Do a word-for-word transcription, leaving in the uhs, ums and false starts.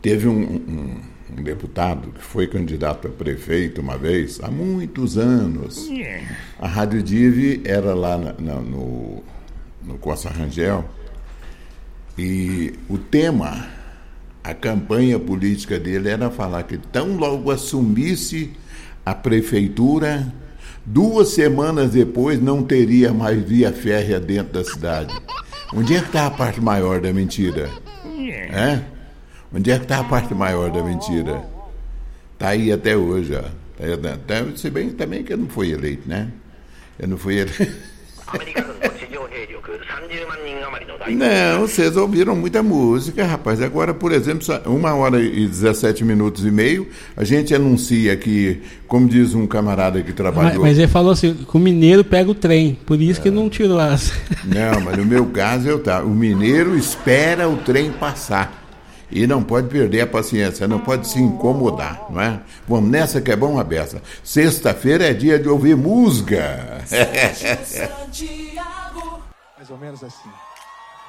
Teve um, um, um deputado que foi candidato a prefeito uma vez, há muitos anos. A Rádio Dive era lá na, na, no, no Costa Rangel, e o tema, a campanha política dele era falar que tão logo assumisse a prefeitura, duas semanas depois não teria mais via férrea dentro da cidade. Onde é que está a parte maior da mentira? É? Onde é que está a parte maior da mentira? Está aí até hoje, ó. Até, se bem também que eu não fui eleito, né? Eu não fui eleito. Não, vocês ouviram muita música, rapaz. Agora, por exemplo, uma hora e dezessete minutos e meio, a gente anuncia que, como diz um camarada que trabalhou... Mas, mas ele falou assim, que o mineiro pega o trem, por isso é. que não tirou as... Não, mas no meu caso, eu tá. O mineiro espera o trem passar. E não pode perder a paciência, não pode se incomodar, não é? Vamos nessa que é bom a beça. Sexta-feira é dia de ouvir música. Mais ou menos assim.